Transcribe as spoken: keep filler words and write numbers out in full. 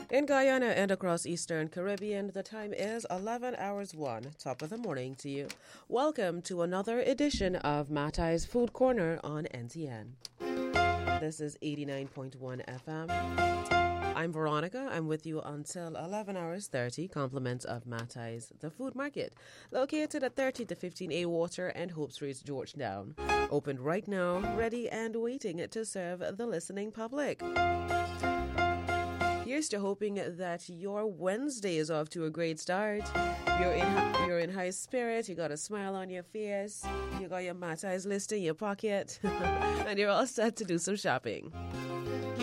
In Guyana and across Eastern Caribbean, the time is eleven hours one, top of the morning to you. Welcome to another edition of Matai's Food Corner on N T N. This is eighty-nine point one F M. I'm Veronica. I'm with you until eleven hours thirty. Compliments of Matai's The Food Market, located at thirty to fifteen A Water and Hope Street, Georgetown. Opened right now, ready and waiting to serve the listening public. Here's to hoping that your Wednesday is off to a great start. You're in you're in high spirit. You got a smile on your face. You got your Matai's list in your pocket, and you're all set to do some shopping.